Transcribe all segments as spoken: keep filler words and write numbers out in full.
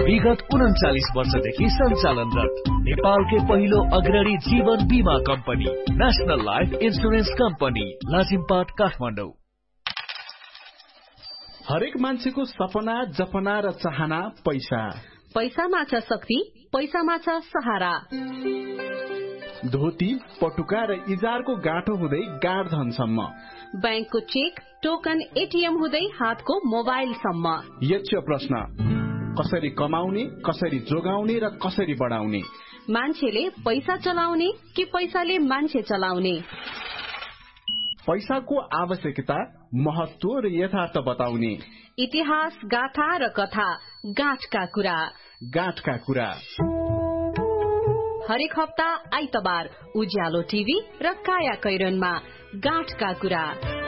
विगत उन्चालिस वर्षदेखि सञ्चालनरत नेपालकै पहिलो अग्रणी जीवन बीमा company national life insurance company Lazimpat Kathmandu. हरेक मान्छेको सपना जपना र चाहना पैसा। पैसामा छ शक्ति, पैसामा छ सहारा। धोती पटुका र इजारको गाँठो हुँदै गाड धनसम्म, बैंकको चेक टोकन एटीएम हुँदै हातको मोबाइलसम्म। यक्ष प्रश्न, कसरी कमाउने, कसरी जोगाउने र कसरी बढाउने? मान्छेले पैसा चलाउने कि पैसाले मान्छे चलाउने? पैसाको आवश्यकता, महत्व र यथार्थ बताउने। इतिहास, गाथा र कथा, गाँठका कुरा। गाँठका कुरा हरेक हप्ता आइतबार उज्यालो टिभी र काया कैरनमा गाँठका कुरा।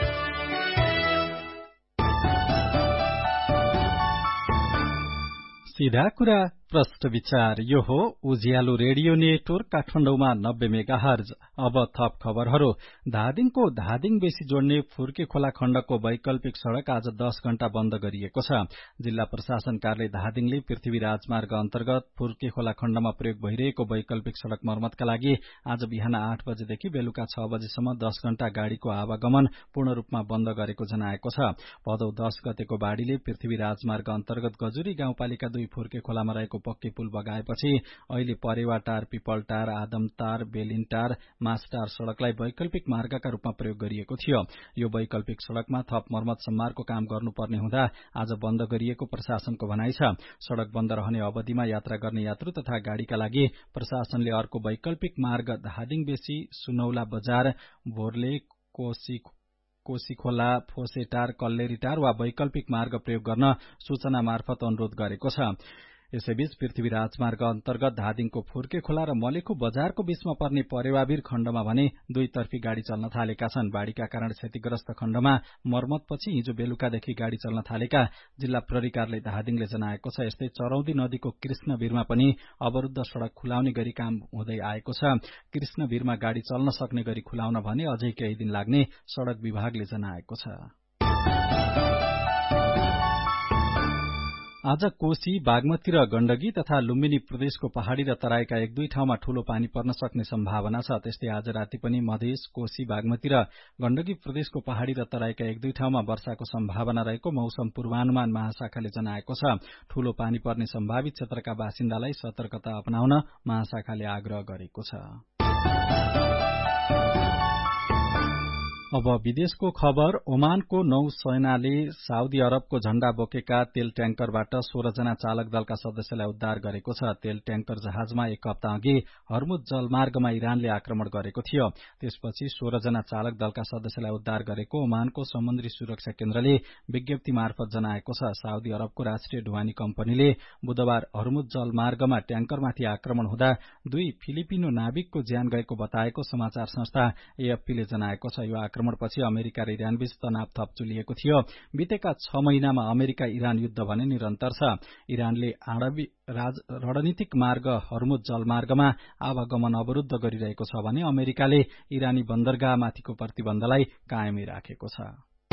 सीधा कुरा प्रष्ट विचार। यो हो उज्यालो रेडियो नेटवर्क काठमाडौँमा नब्बे मेगाहर्ज। अब थप खबरहरू। धादिङको धादिङ बेसी जोड्ने फुर्के खोला खण्डको वैकल्पिक सड़क आज दस घण्टा बन्द गरिएको छ। जिल्ला प्रशासन कार्यालय धादिङले पृथ्वी राजमार्ग अन्तर्गत फुर्के खोला खण्डमा प्रयोग भइरहेको वैकल्पिक सड़क मर्मतका लागि आज बिहान आठ बजेदेखि बेलुका छ बजेसम्म दस घण्टा गाड़ीको आवागमन पूर्ण रूपमा बन्द गरेको जनाएको छ। भदौ दस गतेको बाढ़ीले पृथ्वी राजमार्ग अन्तर्गत गजुरी गाउँपालिका दुई फुर्के खोलामा रहेको पक्की पुल बगाएपछि अहिले परेवाटार, पिपलटार, आदमटार, बेलिनटार, मासटार सड़कलाई वैकल्पिक मार्गका रूपमा प्रयोग गरिएको थियो। यो वैकल्पिक सड़कमा थप मर्मत सम्मारको काम गर्नुपर्ने हुँदा आज बन्द गरिएको प्रशासनको भनाइ छ। सड़क बन्द रहने अवधिमा यात्रा गर्ने यात्रु तथा गाड़ीका लागि प्रशासनले अर्को वैकल्पिक मार्ग धादिङ बेसी, सुनौला बजार, भोरले, कोशी कोशीखोला, फोसेटार, कल्लेरीटार वा वैकल्पिक मार्ग प्रयोग गर्न सूचना मार्फत अनुरोध गरेको छ। यसैबीच पृथ्वी राजमार्ग अन्तर्गत धादिङको फुर्के खोला र मलेखु बजारको बीचमा पर्ने परेवावीर खण्डमा भने दुईतर्फी गाड़ी चल्न थालेका छन्। बाढ़ीका कारण क्षतिग्रस्त खण्डमा मर्मतपछि हिजो बेलुकादेखि गाड़ी चल्न थालेका जिल्ला प्रहरी कार्यालय धादिङले जनाएको छ। यस्तै चरौदी नदीको कृष्णवीरमा पनि अवरुद्ध सड़क खुलाउने गरी काम हुँदै आएको छ। कृष्णवीरमा गाड़ी चल्न सक्ने गरी खुलाउन भने अझै केही दिन लाग्ने सड़क विभागले जनाएको छ। आज कोशी, बागमती र गण्डकी तथा लुम्बिनी प्रदेशको पहाड़ी र तराईका एक दुई ठाउँमा ठूलो पानी पर्न सक्ने सम्भावना छ। त्यस्तै आज राति पनि मधेस, कोशी, बागमती र गण्डकी प्रदेशको पहाड़ी र तराईका एक दुई ठाउँमा वर्षाको सम्भावना रहेको मौसम पूर्वानुमान महाशाखाले जनाएको छ। ठूलो पानी पर्ने सम्भावित क्षेत्रका बासिन्दालाई सतर्कता अपनाउन महाशाखाले आग्रह गरेको छ। अब विदेशको खबर। ओमानको नौसेनाले साउदी अरबको झण्डा बोकेका तेल ट्याङ्करबाट सोह्र जना चालक दलका सदस्यलाई उद्धार गरेको छ। तेल ट्याङ्कर जहाजमा एक हप्ता अघि हर्मुज जलमार्गमा इरानले आक्रमण गरेको थियो। त्यसपछि सोह्र जना चालक दलका सदस्यलाई उद्धार गरेको ओमानको समुद्री सुरक्षा केन्द्रले विज्ञप्ति मार्फत जनाएको छ। साउदी अरबको राष्ट्रिय ढुवानी कम्पनीले बुधबार हर्मुज जलमार्गमा ट्याङ्करमाथि आक्रमण हुँदा दुई फिलिपिनो नाविकको ज्यान गएको बताएको समाचार संस्था एएफपीले जनाएको छ। यो आक्रमणपछि अमेरिका र इरानबीच तनाव थप चुलिएको थियो। बितेका छ महिनामा अमेरिका इरान युद्ध भने निरन्तर छ। इरानले आणविक रणनीतिक मार्ग हर्मुज जलमार्गमा आवागमन अवरुद्ध गरिरहेको छ भने अमेरिकाले इरानी बन्दरगाहमाथिको प्रतिबन्धलाई कायमै राखेको छ।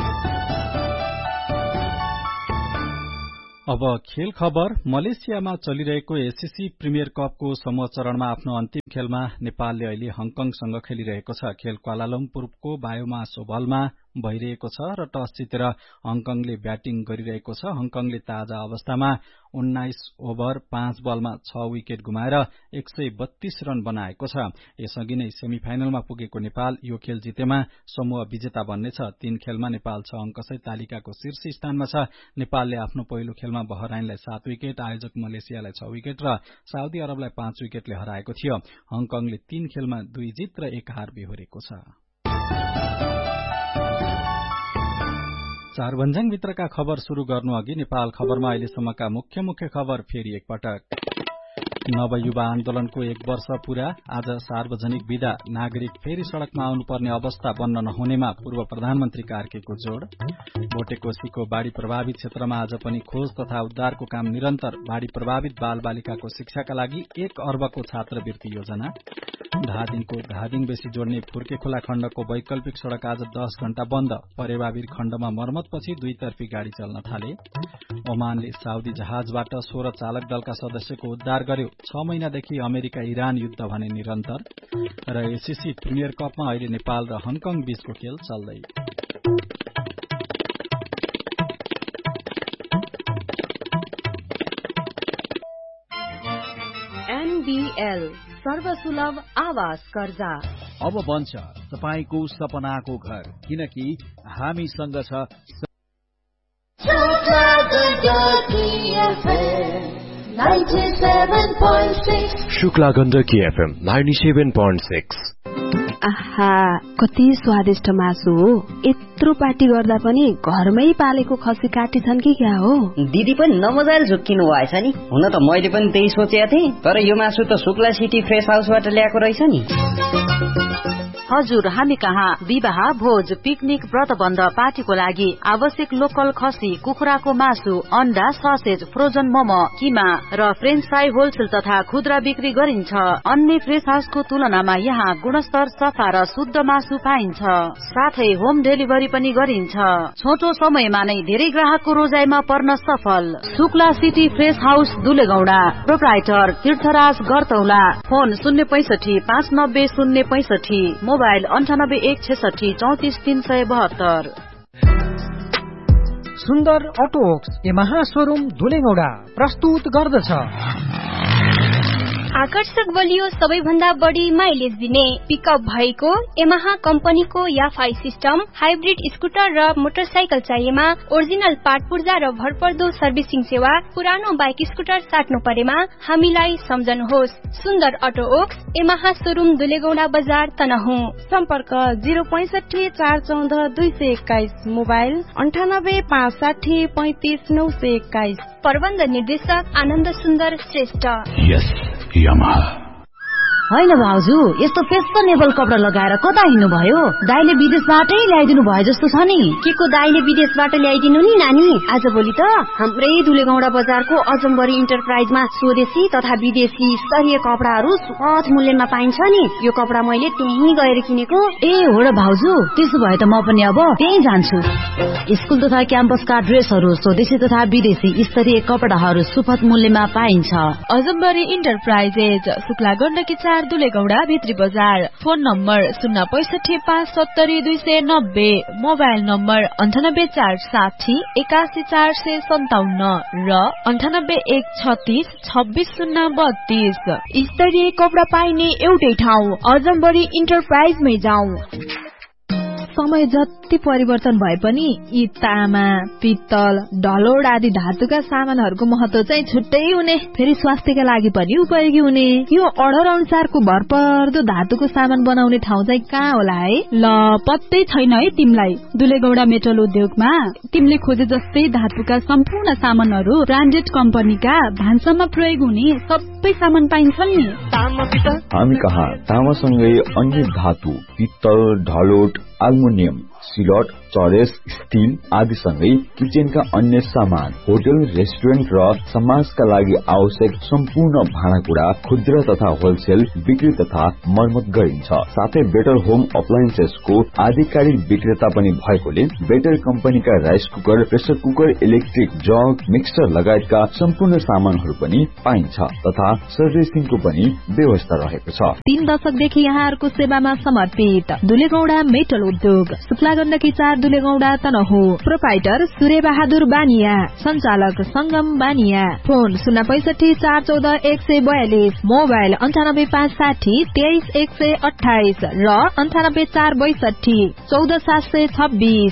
अब खेल खबर। मलेसियामा चलिरहेको एससीसी प्रिमियर कपको समूह चरणमा आफ्नो अन्तिम खेलमा नेपालले अहिले हङकङसँग खेलिरहेको छ। खेल क्वालालम्पुरको बायोमास ओभलमा भइरहेको छ र टस जितेर हङकङले ब्याटिङ गरिरहेको छ। हङकङले ताजा अवस्थामा उन्नाइस ओभर पाँच बलमा छ विकेट गुमाएर एक सय बत्तीस रन बनाएको छ। यसअघि नै सेमी फाइनलमा पुगेको नेपाल यो खेल जितेमा समूह विजेता बन्नेछ। तीन खेलमा नेपाल छ अंकसहित तालिकाको शीर्ष स्थानमा छ। नेपालले आफ्नो पहिलो खेलमा बहराइनलाई सात विकेट, आयोजक मलेसियालाई छ विकेट र साउदी अरबलाई पाँच विकेटले हराएको थियो। हङकङले तीन खेलमा दुई जित र एक हार बेहोरेको छ। चार भन्ज्याङ भित्रका खबर शुरू गर्नु अघि नेपाल खबरमा अहिलेसम्मका मुख्य मुख्य खबर फेरि एकपटक। नवयुवा आन्दोलनको एक वर्ष पूरा। आज सार्वजनिक विदा, नागरिक फेरि सड़कमा आउनुपर्ने अवस्था बन्न नहुनेमा पूर्व प्रधानमन्त्री कार्कीको जोड़। भोटेकोशीको बाढ़ी प्रभावित क्षेत्रमा आज पनि खोज तथा उद्धारको काम निरन्तर। बाढ़ी प्रभावित बाल बालिकाको शिक्षाका लागि एक अर्बको छात्रवृत्ति योजना। धादिङको धादिङ बेसी जोड्ने फुर्के खोला खण्डको वैकल्पिक सड़क आज दस घण्टा बन्द। परेवावीर खण्डमा मर्मतपछि दुईतर्फी गाड़ी चल्न थाले। ओमानले साउदी जहाजबाट सोह्र चालक दलका सदस्यको उद्धार गर्यो। छ महिनादेखि अमेरिका इरान युद्ध भने निरन्तर। र एसीसी प्रिमियर कपमा अहिले नेपाल र हङकङ बीचको खेल चल्दै। एनबीएल सर्वसुलभ आवास कर्जा अब बन्छ तपाईको सपनाको घर, किनकि हामीसँग छ Shukla Gandaki FM ninety-seven point six। आहा, कति स्वादिष्ट मासु हो। यत्रो पार्टी गर्दा पनि घरमै पालेको खसी काटी छन् कि क्या हो? दिदी पनि नमजाले झुक्किनु भएछ नि। हुन त मैले पनि त्यही सोचेको थिएँ, तर यो मासु त शुक्ला सिटी फ्रेश हाउसबाट ल्याएको रहेछ नि। हजुर, हामी कहाँ विवाह, भोज, पिकनिक, व्रतबन्ध, पार्टीको लागि आवश्यक लोकल खसी, कुखुराको मासु, अन्डा, ससेज, फ्रोजन मोमो, किमा र फ्रेन्च फ्राई होलसेल तथा खुद्रा बिक्री गरिन्छ। अन्य फ्रेश हाउसको तुलनामा यहाँ गुणस्तर, सफा र शुद्ध मासु पाइन्छ। साथै होम डेलिभरी पनि गरिन्छ। छोटो समयमा नै धेरै ग्राहकको रोजाइमा पर्न सफल। Shukla city fresh house दुलेगौडा, proprietor तीर्थराज गरतौला। फोन शून्य पैसठी पाँच नब्बे शून्य पैसठी, मोबाइल अन्ठानब्बे एक छेसठी चौतिस तीन सय बहत्तर। सुन्दर अटोक्स यमाहा शोरूम धुलेगौडा प्रस्तुत गर्दछ आकर्षक बलियो, सबैभन्दा बढी माइलेज दिने पिकअप भएको यमाहा कम्पनीको याफाई सिस्टम, हाइब्रिड स्कुटर र मोटरसाइकल चाहिएमा ओरिजिनल पार्ट पूर्जा र भरपर्दो सर्भिसिङ सेवा। पुरानो बाइक स्कुटर साट्नु परेमा हामीलाई सम्झनुहोस्। सुन्दर अटो ओक्स यमाहा शोरूम दुलेगौडा बजार तनहुँ। सम्पर्क जिरो पैसठी चार चौध दुई सय एक्काइस, मोबाइल अन्ठानब्बे पाँच साठी पैंतिस नौ सय एक्काइस। प्रबन्ध निर्देशक आनन्द सुन्दर श्रेष्ठ। यस यामाहा। होइन भाउजू, यस्तो फेसनेबल कपडा लगाएर कता हिँड्नु भयो? दाइले विदेशबाटै ल्याइदिनु भयो जस्तो छ नि। के को दाइले विदेशबाट ल्याइदिनु नि नानी? आज भोलि त हाम्रै दुलेगौडा बजारको अजम्बरी इन्टरप्राइजमा स्वदेशी तथा विदेशी स्तरीय कपडाहरू सुपथ मूल्यमा पाइन्छ नि। यो कपडा मैले त्यहीँ गएर किनेको। ए हो र भाउजू, त्यसो भए त म पनि अब त्यहीँ जान्छु। स्कुल तथा क्याम्पसका ड्रेसहरू, स्वदेशी तथा विदेशी स्तरीय कपडाहरू सुपथ मूल्यमा पाइन्छ। अजम्बरी इन्टरप्राइजेज, शुक्ला गण्डकी चार, दुलेगौडा भित्री बजार। फोन नम्बर शून्य पैसठी पाँच सत्तरी दुई सय नब्बे, मोबाइल नम्बर अन्ठानब्बे चार साठी एकासी चार सय सन्ताउन्न र अन्ठानब्बे एक छत्तीस छब्बिस शून्य बत्तीस। स्तरीय कपडा पाइने एउटै ठाउँ अजम्बरी इन्टरप्राइजमै जाउँ। समय जति परिवर्तन भए पनि यी तामा, पित्तल, ढलोड आदि धातुका सामानहरूको महत्व चाहिँ छुट्टै हुने, फेरि स्वास्थ्यका लागि पनि उपयोगी हुने। यो अर्डर अनुसारको भरपर्दो धातुको सामान बनाउने ठाउँ चाहिँ कहाँ होला है? ल, पत्तै छैन है तिमीलाई? दुलेगौडा मेटल उद्योगमा तिमीले खोजे जस्तै धातुका सम्पूर्ण सामानहरू ब्रान्डेड कम्पनीका भान्सामा प्रयोग हुने सबै सामान पाइन्छन् नि। हामी कहाँ तामासँगै अन्य धातु, पित्तल, ढलोट, एल्युमिनियम, सिलट, चरेस, स्टील आदिसँगै किचनका अन्य सामान, होटल, रेस्टुरेन्ट र समाजका लागि आवश्यक सम्पूर्ण भाँडाकुँडा खुद्रा तथा होलसेल बिक्री तथा मर्मत गरिन्छ। साथै बेटर होम अप्लायन्सेसको आधिकारिक विक्रेता पनि भएकोले बेटर कम्पनीका rice cooker, pressure cooker, electric jug, mixer लगायतका सम्पूर्ण सामानहरू पनि पाइन्छ तथा सर्भिसिङको पनि व्यवस्था रहेको छ। तीन दशकदेखि यहाँहरूको सेवामा समर्पित दुलेगौडा मेटल उद्योग, शुक्ला गण्डकी चार, दुलेगौडा तनहुँ। प्रोप्राइटर सूर्य बहादुर बानिया, संचालक संगम बानिया। फोन शून्य पैसठी चार चौध एक सय बयालिस, मोबाइल अन्ठानब्बे पाँच साठी तेइस एक सय अठाइस र अन्ठानब्बे चार बैसठी चौध सात सय छब्बीस।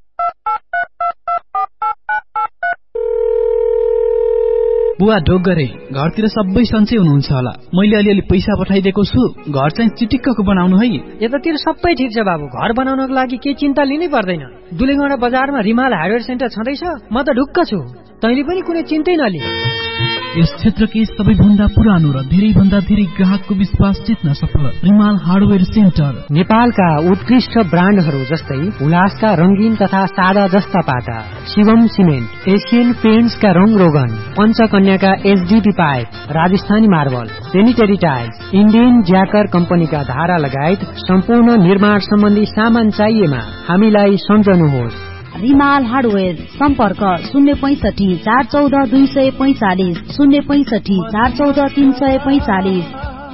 बुवा ढोक गरे, घरतिर सबै सन्चै हुनुहुन्छ होला। मैले अलिअलि पैसा पठाइदिएको छु, घर चाहिँ चिटिक्कको बनाउनु है। यतातिर सबै ठिक छ बाबु, घर बनाउनको लागि केही चिन्ता लिनै पर्दैन। दुलेगौडा बजारमा रिमाल हार्डवेयर सेन्टर छँदैछ, म त ढुक्क छु। तैँले पनि कुनै चिन्तै नलि। यस क्षेत्रकै सबैभन्दा पुरानो र धेरै भन्दा धेरै ग्राहकको विश्वास जित्न सफल रिमाल हार्डवेयर सेन्टर। नेपालका उत्कृष्ट ब्रान्डहरू जस्तै उल्लासका रंगीन तथा सादा जस्ता पाटा, शिवम सिमेन्ट, एशियन पेन्ट्सका रंग रोगन, पञ्चकन्याका HDP pipe, Rajasthani marble, sanitary tiles, Indian ज्याकर कम्पनीका धारा लगायत सम्पूर्ण निर्माण सम्बन्धी सामान चाहिएमा हामीलाई सम्झनुहोस्। रिमाल हार्डवेयर सम्पर्क शून्य पैंसठी चार चौध दुई सय पैंचालिस शून्य पैंसठी चार चौध तीन सय पैंचालिस।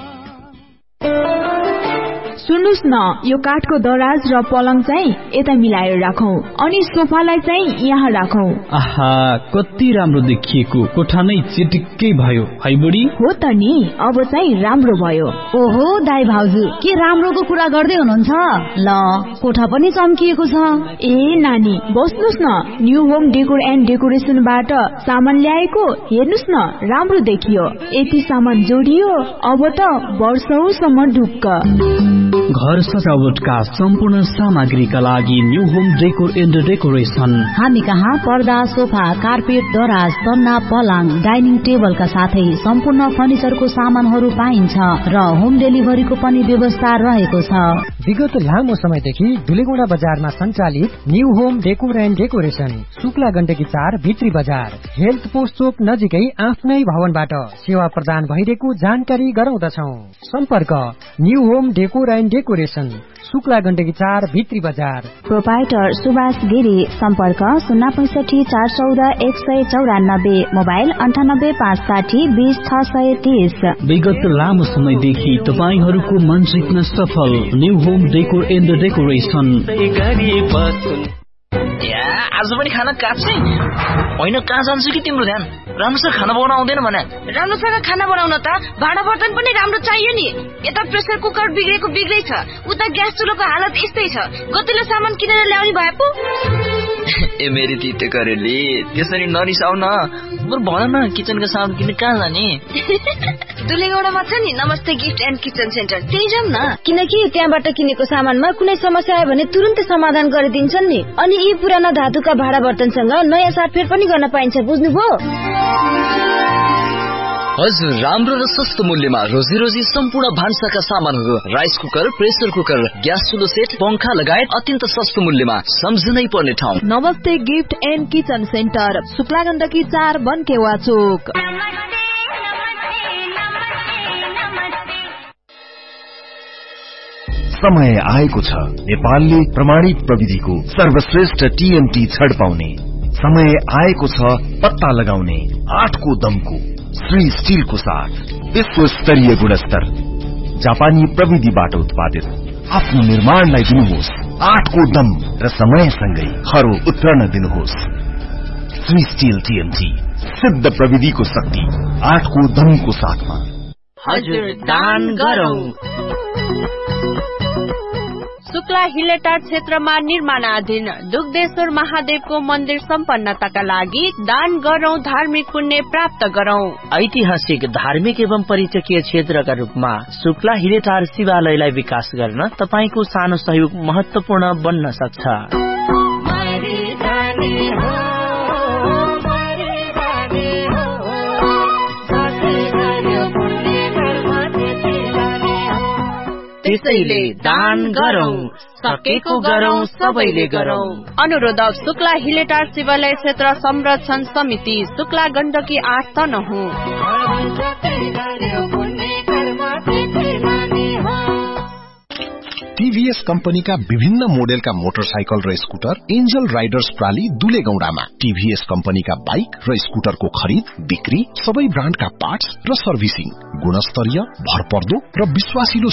सुन्नुस् न, यो काठको दराज र पलङ चाहिँ यता मिलाएर राखौं अनि सोफालाई चाहिँ यहाँ राखौं। आहा, कति राम्रो देखिएको, कोठा नै चिटिक्कै भयो है बुढी। हो त नि, अब चाहिँ राम्रो भयो। ओहो दाइ भाउजू, के राम्रोको कुरा गर्दै हुनुहुन्छ? ल, कोठा पनि चम्किएको छ। ए नानी, बस्नुस् न, न्यू होम डेकोर एन्ड डेकोरेसनबाट सामान ल्याएको, हेर्नुस् न, राम्रो देखियो। यति सामान जोडियो, अब त वर्षौसम्म ढुक्क। घर सजावटका सम्पूर्ण सामग्रीका लागि new home decor and decoration. हामी कहाँ पर्दा, सोफा, कार्पेट, दराज, तन्ना, पलङ, डाइनिङ टेबलका साथै सम्पूर्ण फर्निचरको सामानहरू पाइन्छ र होम डेलिभरीको पनि व्यवस्था रहेको छ। विगत लामो समयदेखि दुलेगौडा बजारमा सञ्चालित new home decor and decoration, Shukla Gandaki चार भित्री बजार, हेल्थ पोस्ट चोक नजिकै आफ्नै भवनबाट सेवा प्रदान भइरहेको जानकारी गराउँदछौ। सम्पर्क new home decor and decoration, Shukla Gandaki चार भित्री बजार। प्रोपाइटर सुभाष गिरी, सम्पर्क शून्य पैंसठी चार चौध एक सय चौरानब्बे, मोबाइल अन्ठानब्बे पाँच साठी बीस छ सय तीस। विगत लामो समयदेखि तपाईहरूको मन जित्न सफल new home decor and decoration. आज पनि खाना काट्छै होइन, कहाँ जान्छु कि तिम्रो ध्यान? राम्रोसँग खाना बनाउन आउँदैन भने? राम्रोसँग खाना बनाउन त भाँडा बर्तन पनि राम्रो चाहियो नि। यता प्रेसर कुकर बिग्रेको बिग्रै छ, उता ग्यास चुलोको हालत यस्तै छ। गतिलो सामान किनेर ल्याउने भए पो। ए मेरी तिते करेली, त्यसरी नरिसाउ न। बरु भन न, किचनका सामान किन्ने कहाँ जाने? दुलेगौडामा छ नि नमस्ते गिफ्ट एन्ड किचन सेन्टर, त्यही जाउँ न। किनकि त्यहाँबाट किनेको सामानमा कुनै समस्या आयो भने तुरुन्तै समाधान गरिदिन्छन् नि। अनि यी पुराना धातुका भाँडा बर्तनसँग नयाँ साटफेर पनि गर्न पाइन्छ, बुझ्नुभयो? हजुर, राम्रो र सस्तो मूल्यमा रोजी रोजी सम्पूर्ण भान्साका सामानहरू, rice cooker, pressure cooker, gas चुलो set, पंखा लगायत अत्यन्त सस्तो मूल्यमा सम्झनै पर्ने ठाउँ नमस्ते gift and kitchen centre, Shukla Gandaki चार, बनकेवा चोक। समय आएको छ नेपालले प्रमाणित प्रविधिको सर्वश्रेष्ठ टीएमटी छड पाउने। समय आएको छ पत्ता लगाउने आठको दमको श्री स्टिलको साथ विश्व स्तरीय गुणस्तर जापानी प्रविधिबाट उत्पादित आफ्नो निर्माणलाई दिनुहोस् आठको दम र समयसँगै खरो उत्रन दिनुहोस्। श्री स्टिल टीएमटी, सिद्ध प्रविधिको शक्ति आठको दमको साथमा। हजुर, दान गरौँ। शुक्ला हिलेटार क्षेत्रमा निर्माणाधीन दुग्धेश्वर महादेवको मन्दिर सम्पन्नताका लागि दान गरौं, धार्मिक पुण्य प्राप्त गरौं। ऐतिहासिक, धार्मिक एवं पर्यटकीय क्षेत्रका रूपमा शुक्ला हिलेटार शिवालयलाई विकास गर्न तपाईको सानो सहयोग महत्वपूर्ण बन्न सक्छ। त्यसैले दान गरौं, सकेको गरौं, सबैले गरौं। अनुरोधक शुक्ला हिलेटार शिवालय क्षेत्र संरक्षण समिति, शुक्ला गण्डकी आठ तनहुँ। टीभीएस कम्पनीका विभिन्न मोडेलका मोटरसाइकल र स्कुटर एन्जल राइडर्स प्राली दुलेगौडामा। टीभीएस कम्पनीका बाइक र स्कुटरको खरिद, बिक्री, सबै ब्रान्डका पार्ट्स र सर्भिसिङ, गुणस्तरीय, भरपर्दो र विश्वासिलो